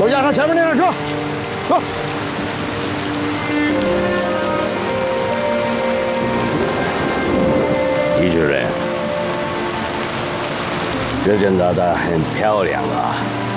都押上前面那辆车，走。 李主任，这件大单很漂亮啊。